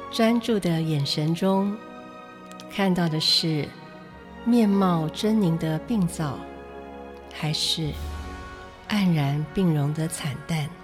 专注的眼神中，看到的是面貌狰狞的病灶，还是黯然病容的惨淡？